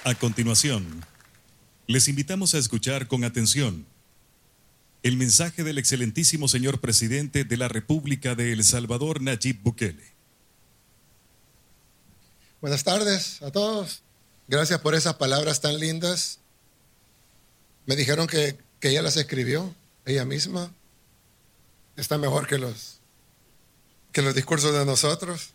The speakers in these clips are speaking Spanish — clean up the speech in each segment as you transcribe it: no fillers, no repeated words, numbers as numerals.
A continuación, les invitamos a escuchar con atención el mensaje del excelentísimo señor presidente de la República de El Salvador, Nayib Bukele. Buenas tardes a todos. Gracias por esas palabras tan lindas. Me dijeron que ella las escribió, ella misma. Está mejor que los discursos de nosotros.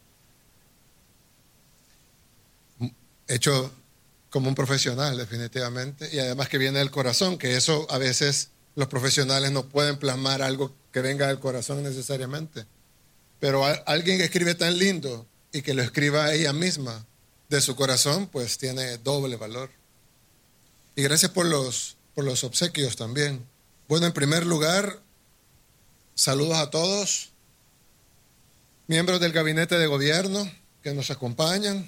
Hecho como un profesional, definitivamente. Y además que viene del corazón, que eso a veces los profesionales no pueden plasmar algo que venga del corazón necesariamente. Pero alguien que escribe tan lindo y que lo escriba ella misma de su corazón, pues tiene doble valor. Y gracias por los obsequios también. Bueno, en primer lugar, saludos a todos, miembros del gabinete de gobierno que nos acompañan.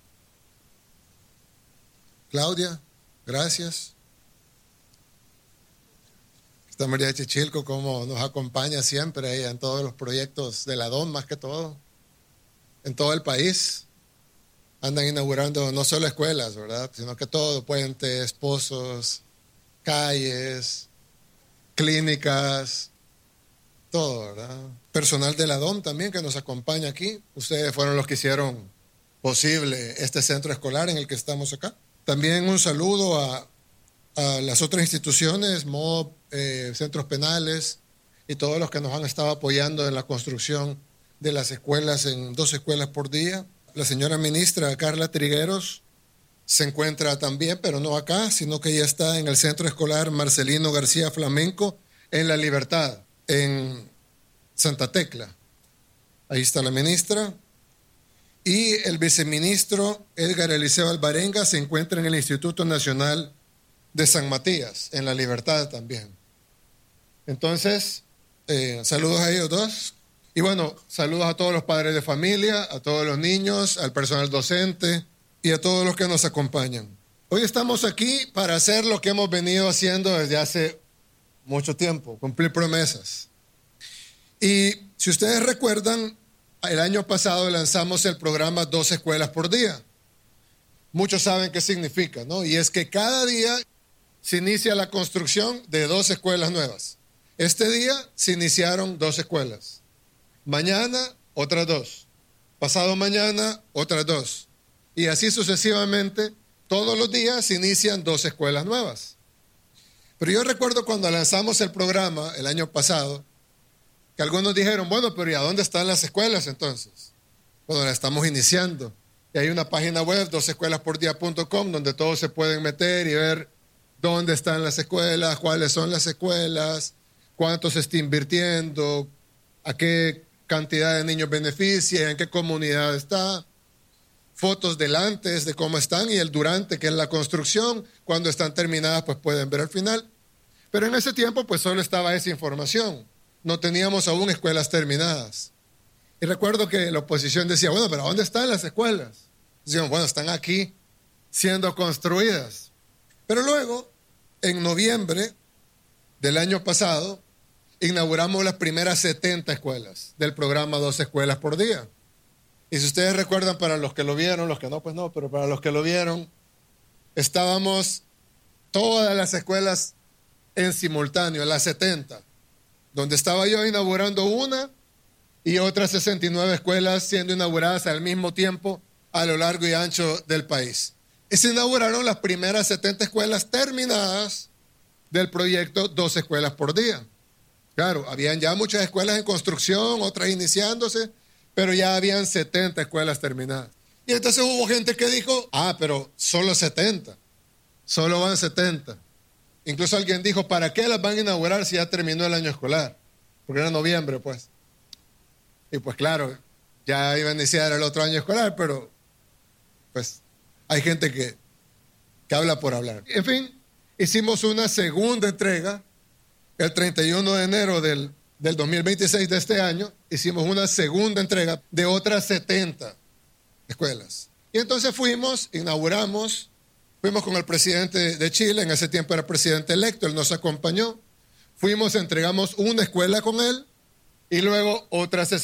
Claudia, gracias. Está María Chichilco, como nos acompaña siempre ella en todos los proyectos de la DON, más que todo, en todo el país. Andan inaugurando no solo escuelas, ¿verdad?, sino que todo, puentes, pozos, calles, clínicas, todo, ¿verdad? Personal de la DOM también que nos acompaña aquí. Ustedes fueron los que hicieron posible este centro escolar en el que estamos acá. También un saludo a las otras instituciones, MOB, centros penales y todos los que nos han estado apoyando en la construcción de las escuelas, en 2 escuelas por día. La señora ministra Carla Trigueros se encuentra también, pero no acá, sino que ella está en el centro escolar Marcelino García Flamenco en La Libertad, en Santa Tecla. Ahí está la ministra. Y el viceministro Edgar Eliseo Alvarenga se encuentra en el Instituto Nacional de San Matías, en La Libertad también. Entonces, saludos a ellos dos. Y bueno, saludos a todos los padres de familia, a todos los niños, al personal docente y a todos los que nos acompañan. Hoy estamos aquí para hacer lo que hemos venido haciendo desde hace mucho tiempo, cumplir promesas. Y si ustedes recuerdan, el año pasado lanzamos el programa 2 escuelas por día. Muchos saben qué significa, ¿no? Y es que cada día se inicia la construcción de 2 escuelas nuevas. Este día se iniciaron 2 escuelas. Mañana, otras 2. Pasado mañana, otras 2. Y así sucesivamente, todos los días se inician 2 escuelas nuevas. Pero yo recuerdo cuando lanzamos el programa el año pasado, que algunos dijeron, bueno, pero ¿y a dónde están las escuelas entonces? Bueno, las estamos iniciando. Y hay una página web, 2escuelaspordia.com, donde todos se pueden meter y ver dónde están las escuelas, cuáles son las escuelas, cuánto se está invirtiendo, a qué cantidad de niños beneficia, en qué comunidad está, fotos del antes de cómo están y el durante, que es la construcción. Cuando están terminadas, pues pueden ver al final. Pero en ese tiempo, pues solo estaba esa información. No teníamos aún escuelas terminadas. Y recuerdo que la oposición decía, bueno, pero ¿dónde están las escuelas? Decían, bueno, están aquí siendo construidas. Pero luego, en noviembre del año pasado, inauguramos las primeras 70 escuelas del programa 2 escuelas por día. Y si ustedes recuerdan, para los que lo vieron, los que no, pues no, pero para los que lo vieron, estábamos todas las escuelas en simultáneo, las 70, donde estaba yo inaugurando una y otras 69 escuelas siendo inauguradas al mismo tiempo a lo largo y ancho del país. Y se inauguraron las primeras 70 escuelas terminadas del proyecto 2 escuelas por día. Claro, habían ya muchas escuelas en construcción, otras iniciándose, pero ya habían 70 escuelas terminadas. Y entonces hubo gente que dijo, pero solo 70, solo van 70. Incluso alguien dijo, ¿para qué las van a inaugurar si ya terminó el año escolar? Porque era noviembre, pues. Y pues claro, ya iba a iniciar el otro año escolar, pero pues hay gente que habla por hablar. En fin, hicimos una segunda entrega. El 31 de enero del 2026 de este año, hicimos una segunda entrega de otras 70 escuelas. Y entonces inauguramos, fuimos con el presidente de Chile, en ese tiempo era presidente electo, él nos acompañó. Entregamos una escuela con él y luego otras